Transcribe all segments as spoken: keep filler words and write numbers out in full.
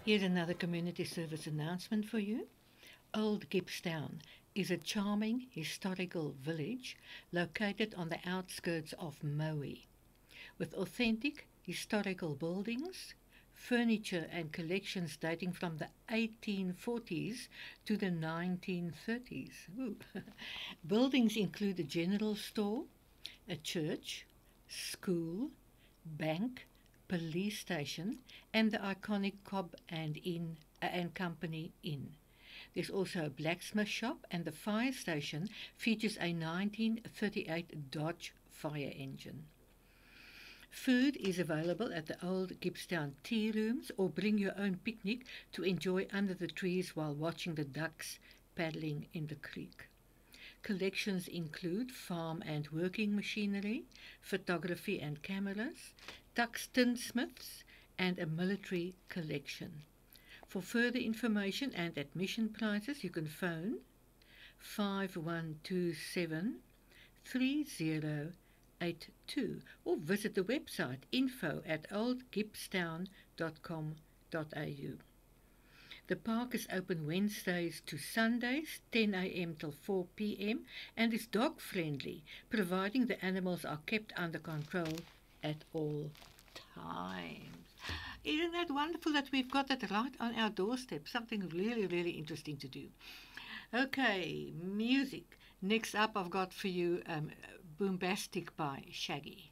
Here's another community service announcement for you. Old Gippstown is a charming historical village located on the outskirts of Maui, with authentic historical buildings, furniture and collections dating from the eighteen forties to the nineteen thirties. Ooh. Buildings include a general store, a church, school, bank, police station, and the iconic Cobb and Inn uh, and Company Inn. There's also a blacksmith shop, and the fire station features a nineteen thirty-eight Dodge fire engine. Food is available at the old Gippstown tea rooms, or bring your own picnic to enjoy under the trees while watching the ducks paddling in the creek. Collections include farm and working machinery, photography and cameras, Tuck's tinsmiths, and a military collection. For further information and admission prices, you can phone five one two seven, three zero eight two or visit the website info at old gippstown dot com dot a u. The park is open Wednesdays to Sundays, ten a m till four p m, and is dog friendly, providing the animals are kept under control at all times. Isn't that wonderful that we've got that right on our doorstep? Something really, really interesting to do. Okay, music. Next up, I've got for you um, Boombastic by Shaggy.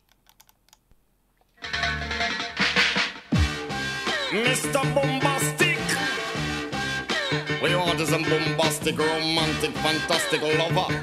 Mister Boombastic, we want is a bombastic, romantic, fantastic lover.